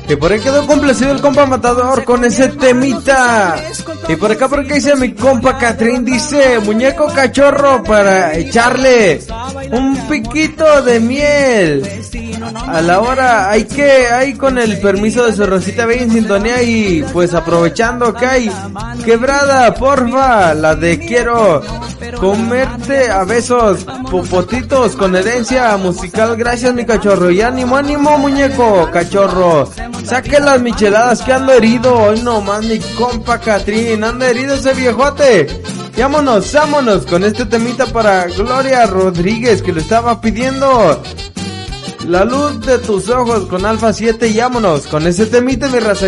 Y por ahí quedó complacido el compa Matador con ese temita. Y por acá dice mi compa Catrín, dice, muñeco cachorro para echarle un piquito de miel. A la hora, hay con el permiso de su Rosita Bella en sintonía y pues aprovechando que hay quebrada, porfa, la de quiero comerte a besos, popotitos con herencia musical, gracias mi cachorro, y ánimo, muñeco cachorro, saque las micheladas que ando herido, hoy nomás mi compa Catrín, anda herido ese viejote. Y vámonos con este temita para Gloria Rodríguez que lo estaba pidiendo. La luz de tus ojos con Alfa 7 y vámonos con ese temita mi raza.